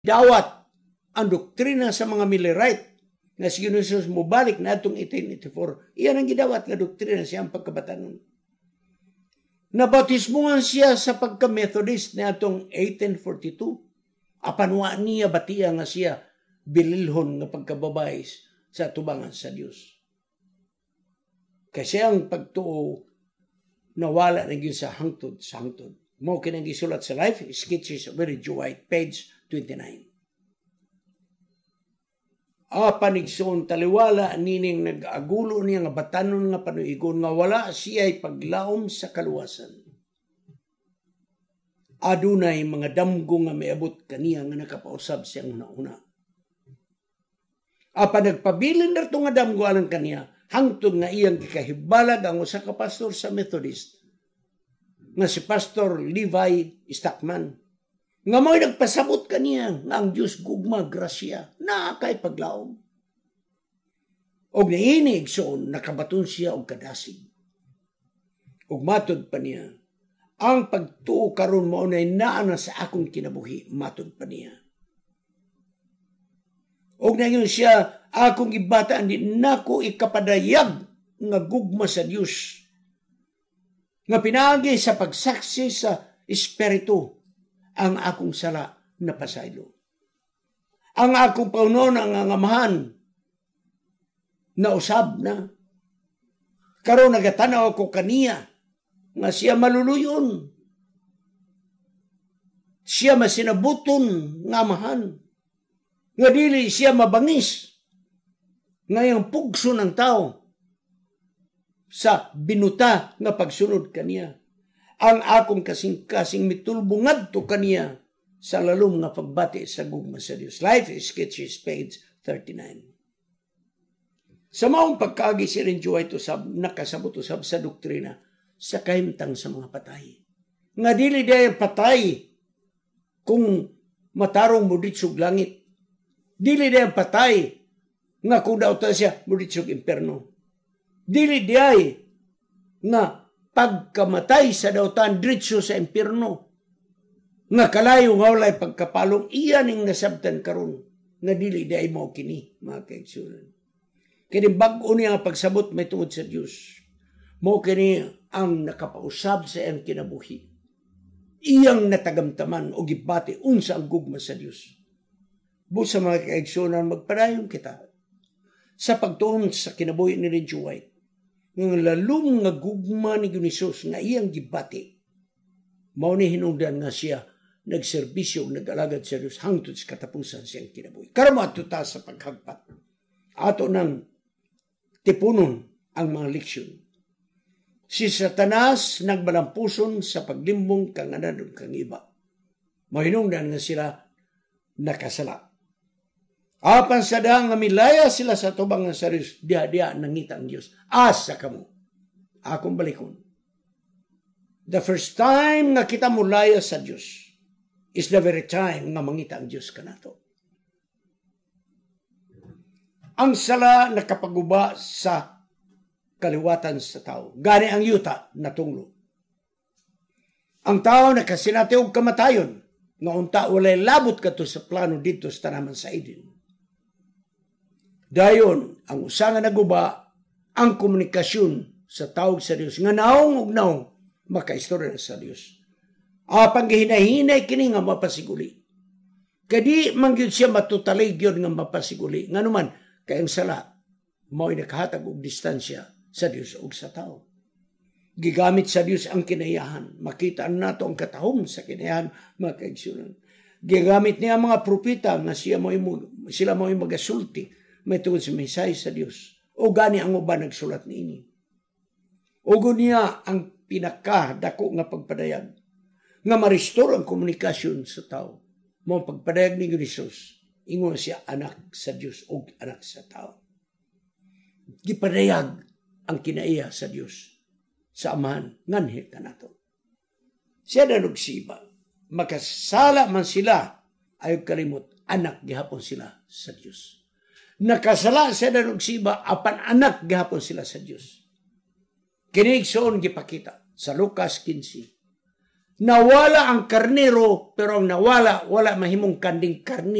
Dawat ang doktrina sa mga Millerite nga si Jesus mubalik na atong 1884. Iyan ang gidawat nga doktrina siyang pagkabatanon. Nabautismuhan siya sa pagka-Methodist na atong 1842. Apanwa niya batiya nga siya bililhon nga pagkababay sa tubangan sa Dios. Kasi ang pagtuo nawala na yun sa hangtod. Mo kinang gisulat sa Life Sketches of Ellen G. White, page 29. Panigsoon taliwala nining nag-agulo niya nga batanon nga panuigon nga wala siya'y paglaom sa kaluwasan. Adunay mga damgo nga miabot kaniya nga nakapausab siyang una-una. Nagpabilin na ito nga damgo alang kaniya hangtod nga iyang gikahibalag ang usa ka pastor sa Methodist nga si Pastor Levi Stockman. Nga mo'y nagpasabot kaniya nga ang Diyos gugma grasya na kay paglaom. Og nainig soon nakabaton siya og kadasig. Og matod pa niya, ang pagtuo karon mao nay naa na sa akong kinabuhi, matod pa niya. Og nayon siya akong gibataan di nako ikapadayag nga gugma sa Dios. Nga pinaagi sa pagsaksi sa Espiritu ang akong sala na pasaylo. Ang akong paunon ang angamahan na usab na. Karon nagatanaw ko kaniya nga siya maluluyon. Siya masinabuton nga amahan. Nga dili siya mabangis. Ngayong pugso ng tao sa binuta nga pagsunod kaniya. Ang akong kasing-kasing mitulbo ngadto kaniya sa lalom nga pagbati sa gugma sa Dios. Life Sketches, page 39. Sa maong pagkaagi si Ellen G. White nakasabot usab sa doktrina sa kahimtang sa mga patay. Nga dili dahil patay kung matarong muditsog langit. Dili dahil patay nga kung daw ta siya muditsog imperno. Dili dahil nga pagkamatay sa dautan diretso sa impierno nga kalayo nga walay pagkapalong iyan ning nasabtan karon nga dili day mao kini mga kaigsunan. Kini bag-o niya nga pagsabot may tungod sa Dios. Mao kini ang nakapausab sa iyang kinabuhi. Iyang natagamtaman o gibati unsa ang gugma sa Dios. Busa mga kaigsunan magpadayon kita sa pagtuon sa kinabuhi ni Ellen G. White. Ng lalong nga gugma ni Gunisos nga iyang gibati. Mao ni hinungdan nga siya nagserbisyo nag-alagad sa Dios hangtod sa katapusan siyang kinabuhi. Karon ato ta sa paghagpat. Ato nang tipunon ang mga leksyon. Si Satanas nagbalampuson sa paglimbong kang anadon kang iba. Mao hinungdan nga sila nakasala. Apan sa dahang nga milaya sila sa tubang ng Diyos, diha-diha nangita ang Diyos. Asa ka mo. Akong balikon. The first time nga kita mulaya sa Diyos is the very time nga mangita ang Diyos kanato. Ang sala nakapaguba sa kaliwatan sa tao. Gani ang yuta natunglo. Ang tao nakasinati og kamatayon. Nga unta walay labot kato sa plano dito sa tanaman sa Eden. Dayon, ang usa nga naguba, ang komunikasyon sa tawag sa Dios nga naong ug naong makaistorya sa Dios. Apang gihinahinay kini nga mapasiguli. Kadi man gyud siya matutalig gyud nga mapasiguli. Nganuman kay ang sala mao'y nakahatag og distansya sa Dios ug sa tao. Gigamit sa Dios ang kinayahan. Makita nato ang katahom sa kinayahan mga kaigsunan. Gigamit niya ang mga propeta nga sila mo'y magasulti may tungod sa mensahe sa Dios. O gani ang uban nagsulat niini. O niya ang pinakadako nga pagpadayag nga ma-restore ang komunikasyon sa tao. Mao pagpadayag ni Jesus. Ingon siya anak sa Dios o anak sa tao. Gipadayag ang kinaiya sa Dios sa amahan nganhi kanato. Siya nanugsiba. Makasala man sila ay kalimot anak gihapon sila sa Dios. Nakasala sa nanugsiba apan anak gihapon sila sa Dios. Kini igsoon gipakita sa Lucas 15 nawala ang karnero, pero ang nawala, wala mahimong kanding karne.